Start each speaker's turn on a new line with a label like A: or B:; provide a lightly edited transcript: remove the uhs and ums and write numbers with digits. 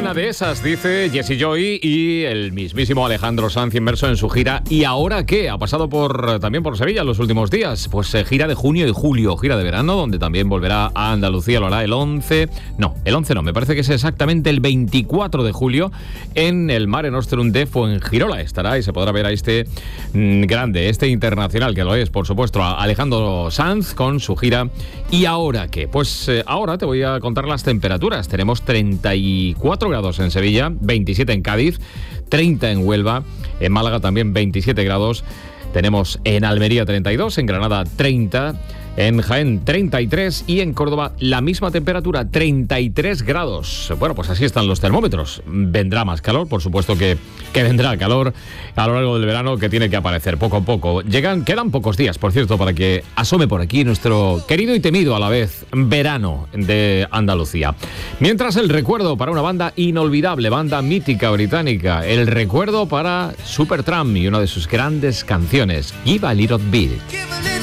A: Una de esas, dice Jessie Joy y el mismísimo Alejandro Sanz inmerso en su gira. ¿Y ahora qué? Ha pasado también por Sevilla en los últimos días. Pues gira de junio y julio, gira de verano, donde también volverá a Andalucía. Lo hará el 11 no, me parece que es exactamente el 24 de julio en el Mare Nostrum de Fuengirola. Estará y se podrá ver a este grande, este internacional, que lo es, por supuesto, a Alejandro Sanz con su gira. ¿Y ahora qué? Pues ahora te voy a contar las temperaturas. Tenemos 34 grados en Sevilla, 27 en Cádiz, 30 en Huelva, en Málaga también 27 grados, tenemos en Almería 32, en Granada 30, en Jaén 33 y en Córdoba la misma temperatura, 33 grados. Bueno, pues así están los termómetros. Vendrá más calor, por supuesto que vendrá calor a lo largo del verano, que tiene que aparecer poco a poco. Quedan pocos días, por cierto, para que asome por aquí nuestro querido y temido a la vez verano de Andalucía. Mientras, el recuerdo para una banda inolvidable, banda mítica británica, el recuerdo para Supertramp y una de sus grandes canciones, Give a Little Bit.